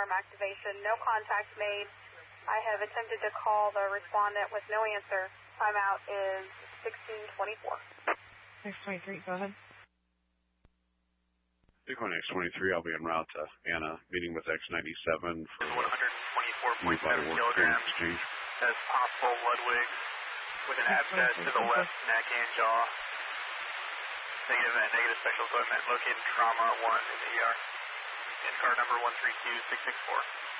alarm activation. No contact made. I have attempted to call the respondent with no answer. Timeout is 16:24. X-23, go ahead. Bighorn X-23, I'll be en route to Anna, meeting with X-97 for 124.7 kilograms. Exchange. Has possible Ludwig with an abscess to the left neck and jaw. Negative and negative special equipment. Located trauma 1 in the ER. In car number 132664.